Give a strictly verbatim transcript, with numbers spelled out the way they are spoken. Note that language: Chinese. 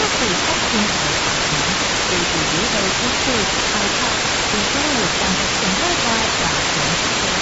是北京海峡城，最主要的都市海滩，比较有像现代化亚城。